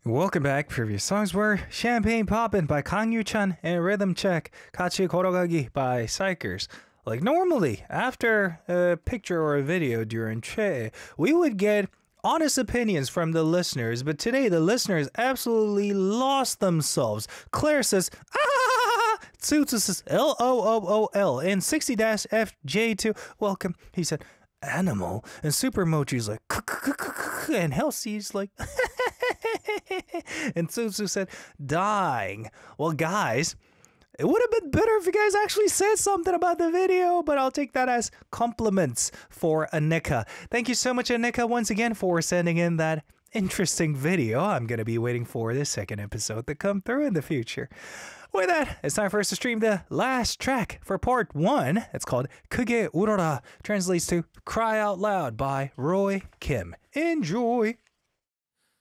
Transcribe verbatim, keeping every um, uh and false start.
Welcome back. Previous songs were Champagne Poppin' by Kang Yu-chan and Rhythm Check 같이 걸어가기 by Psychers. Like normally, after a picture or a video during Che, we would get honest opinions from the listeners, but today the listeners absolutely lost themselves. Claire says, ah! Tsutsu says, L O O O L, and sixty F J two, welcome. He said, animal, and Super Mochi's like, and Halsey's like, and Tsutsu said, dying. Well, guys, it would have been better if you guys actually said something about the video, but I'll take that as compliments for Anika. Thank you so much, Anika, once again for sending in that interesting video. I'm going to be waiting for the second episode to come through in the future. With that, it's time for us to stream the last track for part one. It's called Kuge Urora, translates to Cry Out Loud by Roy Kim. Enjoy!